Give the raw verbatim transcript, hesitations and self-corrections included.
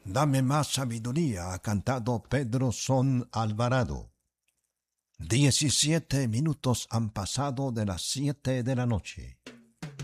Dame más sabiduría, ha cantado Pedro Son Alvarado. Diecisiete minutos han pasado de las siete de la noche.